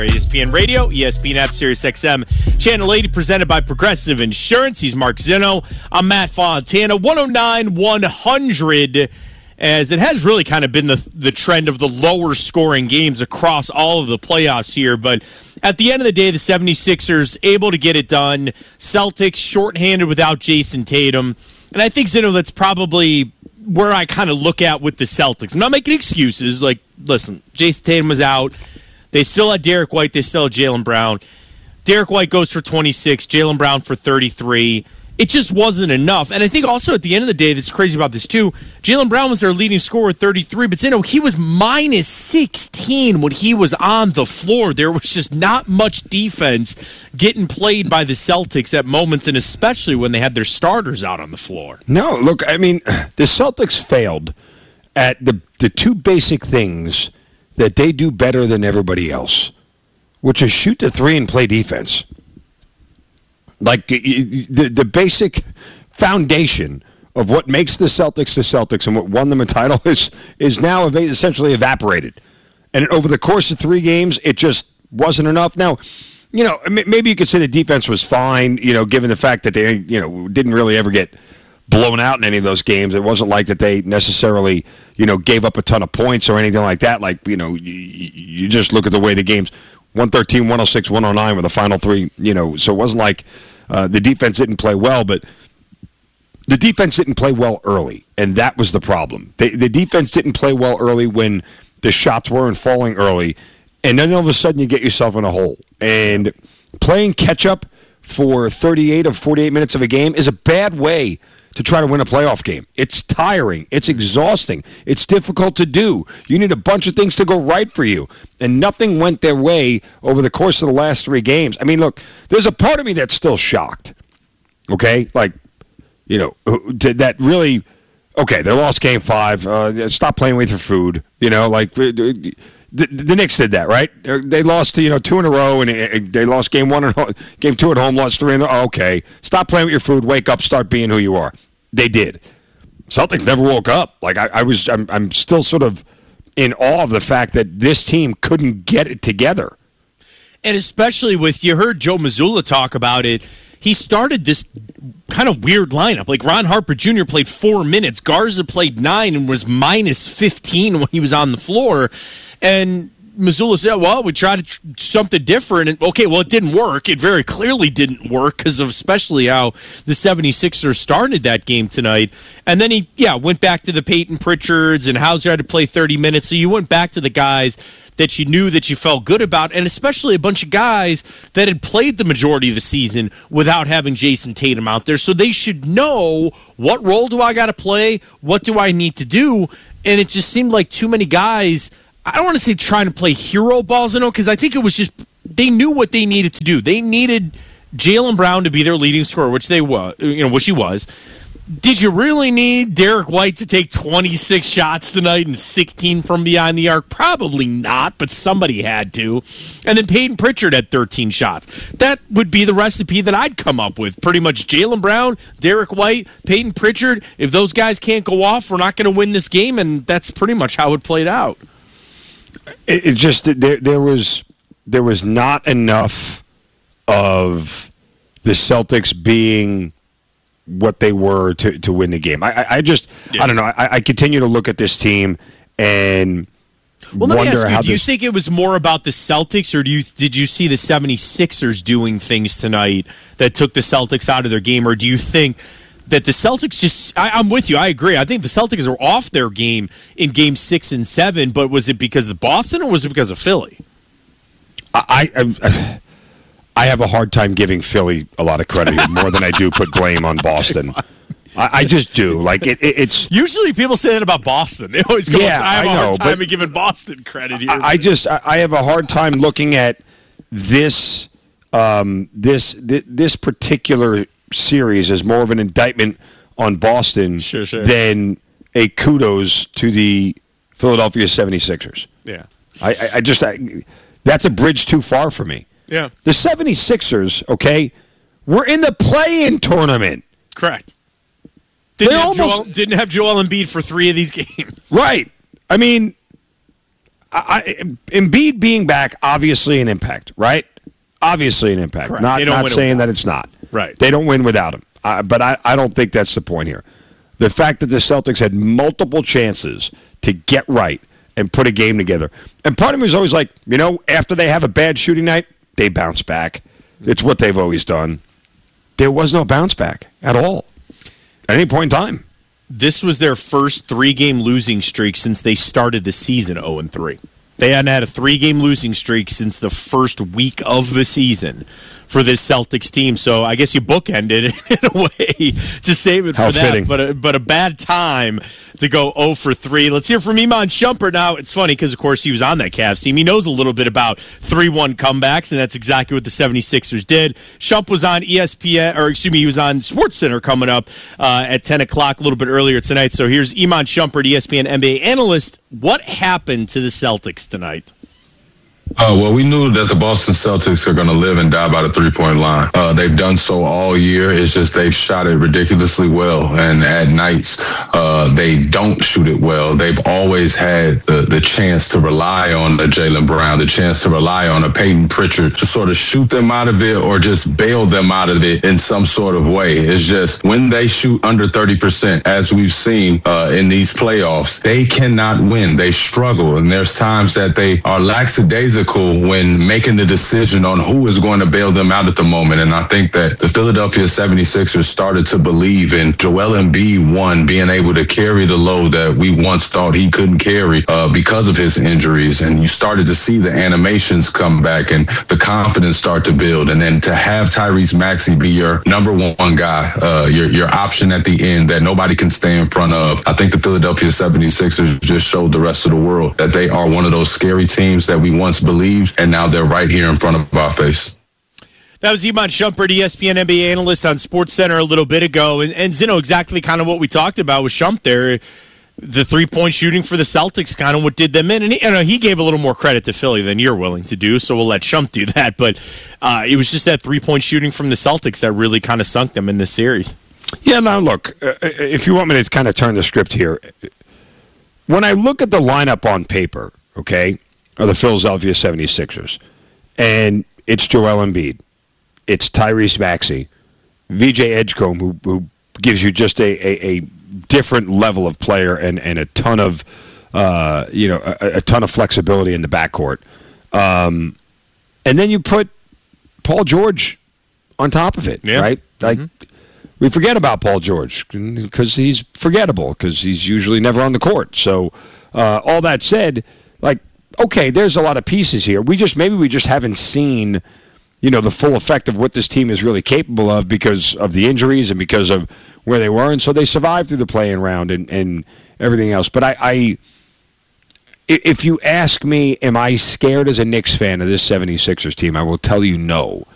ESPN Radio, ESPN app, Sirius XM, Channel 80, presented by Progressive Insurance. He's Mark Zinno. I'm Matt Fontana. 109-100, as it has really kind of been the trend of the lower scoring games across all of the playoffs here. But at the end of the day, the 76ers able to get it done. Celtics shorthanded without Jason Tatum. And I think, Zinno, that's probably where I kind of look at with the Celtics. I'm not making excuses. Like, listen, Jason Tatum was out. They still had Derek White. They still had Jaylen Brown. Derek White goes for 26, Jaylen Brown for 33. It just wasn't enough. And I think also at the end of the day, that's crazy about this too, Jaylen Brown was their leading scorer at 33, but he was minus 16 when he was on the floor. There was just not much defense getting played by the Celtics at moments, and especially when they had their starters out on the floor. No, look, I mean, the Celtics failed at the two basic things that they do better than everybody else, which is shoot the three and play defense. Like the basic foundation of what makes the Celtics and what won them a title is now essentially evaporated. And over the course of 3 games, it just wasn't enough. Now, maybe you could say the defense was fine, given the fact that they, didn't really ever get blown out in any of those games. It wasn't like that they necessarily, gave up a ton of points or anything like that. Like, you just look at the way the games, 113, 106, 109 were the final 3, so it wasn't like the defense didn't play well, but the defense didn't play well early, and that was the problem. The defense didn't play well early when the shots weren't falling early, and then all of a sudden you get yourself in a hole. And playing catch-up for 38 of 48 minutes of a game is a bad way to try to win a playoff game. It's tiring. It's exhausting. It's difficult to do. You need a bunch of things to go right for you. And nothing went their way over the course of the last 3 games. I mean, look, there's a part of me that's still shocked. Okay? Like, that really, okay, they lost game 5. Stop playing with your food. The Knicks did that, right? They lost 2 in a row, and they lost game 1 at home, game 2 at home, lost 3 in a row. Okay, stop playing with your food. Wake up, start being who you are. They did. Celtics never woke up. Like I'm still sort of in awe of the fact that this team couldn't get it together. And especially you heard Joe Mazzulla talk about it. He started this kind of weird lineup. Like Ron Harper Jr. played 4 minutes. Garza played 9 and was minus 15 when he was on the floor. And Mazzulla said, well, we tried something different. And, okay, well, it didn't work. It very clearly didn't work because of especially how the 76ers started that game tonight. And then he, went back to the Peyton Pritchards, and Hauser had to play 30 minutes. So you went back to the guys that you knew that you felt good about, and especially a bunch of guys that had played the majority of the season without having Jason Tatum out there. So they should know, what role do I got to play? What do I need to do? And it just seemed like too many guys, I don't want to say trying to play hero balls, because I think it was just they knew what they needed to do. They needed Jaylen Brown to be their leading scorer, which he was. Did you really need Derek White to take 26 shots tonight and 16 from behind the arc? Probably not, but somebody had to. And then Peyton Pritchard had 13 shots. That would be the recipe that I'd come up with. Pretty much Jaylen Brown, Derek White, Peyton Pritchard. If those guys can't go off, we're not going to win this game, and that's pretty much how it played out. It just there was not enough of the Celtics being what they were to win the game. I don't know. I continue to look at this team and wonder let me ask you, how do you think it was more about the Celtics, or did you see the 76ers doing things tonight that took the Celtics out of their game, or do you think that the Celtics just, I'm with you, I agree. I think the Celtics are off their game in game 6 and 7, but was it because of Boston or was it because of Philly? I have a hard time giving Philly a lot of credit more than I do put blame on Boston. I just do. Like it's usually people say that about Boston. They always go, yeah, I have a hard time but giving Boston credit here. I have a hard time looking at this this particular series as more of an indictment on Boston than a kudos to the Philadelphia 76ers. Yeah. I just that's a bridge too far for me. Yeah. The 76ers, okay, were in the play-in tournament. Correct. Didn't have Joel Embiid for 3 of these games. Right. I mean, Embiid being back, obviously an impact, right? Obviously an impact. Correct. Not saying that it's not. Right. They don't win without him. But I don't think that's the point here. The fact that the Celtics had multiple chances to get right and put a game together. And part of me is always like, after they have a bad shooting night, they bounce back. It's what they've always done. There was no bounce back at all at any point in time. This was their first 3-game losing streak since they started the season 0-3. They hadn't had a 3-game losing streak since the first week of the season for this Celtics team. So I guess you bookended it in a way to save it for that. But a bad time to go 0-3. Let's hear from Iman Shumpert now. It's funny because, of course, he was on that Cavs team. He knows a little bit about 3-1 comebacks, and that's exactly what the 76ers did. Shump was on ESPN, he was on SportsCenter coming up at 10 o'clock a little bit earlier tonight. So here's Iman Shumpert, ESPN NBA analyst. What happened to the Celtics tonight? Well, we knew that the Boston Celtics are going to live and die by the three-point line. They've done so all year. It's just they've shot it ridiculously well. And at nights, they don't shoot it well. They've always had the chance to rely on a Jaylen Brown, the chance to rely on a Peyton Pritchard to sort of shoot them out of it or just bail them out of it in some sort of way. It's just when they shoot under 30%, as we've seen in these playoffs, they cannot win. They struggle. And there's times that they are lackadaisical when making the decision on who is going to bail them out at the moment. And I think that the Philadelphia 76ers started to believe in Joel Embiid, one, being able to carry the load that we once thought he couldn't carry because of his injuries. And you started to see the animations come back and the confidence start to build. And then to have Tyrese Maxey be your number one guy, your option at the end that nobody can stay in front of. I think the Philadelphia 76ers just showed the rest of the world that they are one of those scary teams that we once believed, and now they're right here in front of our face. That was Iman Shumpert, ESPN NBA analyst on SportsCenter a little bit ago. And Zeno, exactly kind of what we talked about with Shump there. The three-point shooting for the Celtics kind of what did them in. And he gave a little more credit to Philly than you're willing to do, so we'll let Shump do that. But it was just that three-point shooting from the Celtics that really kind of sunk them in this series. Yeah, now look, if you want me to kind of turn the script here, when I look at the lineup on paper, okay, of the Philadelphia 76ers, and it's Joel Embiid, it's Tyrese Maxey, VJ Edgecombe, who gives you just a different level of player and a ton of a ton of flexibility in the backcourt, and then you put Paul George on top of it, right? Like we forget about Paul George because he's forgettable because he's usually never on the court. So all that said, like, okay, there's a lot of pieces here. Maybe we just haven't seen, the full effect of what this team is really capable of because of the injuries and because of where they were, and so they survived through the play-in round and everything else. But if you ask me, am I scared as a Knicks fan of this 76ers team? I will tell you no.